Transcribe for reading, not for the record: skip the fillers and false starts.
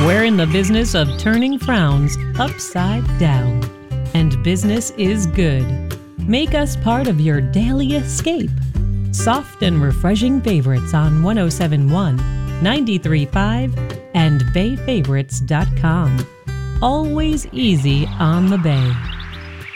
We're in the business of turning frowns upside down, and business is good. Make us part of your daily escape. Soft and refreshing favorites on 1071, 93.5, and BayFavorites.com. Always easy on the Bay.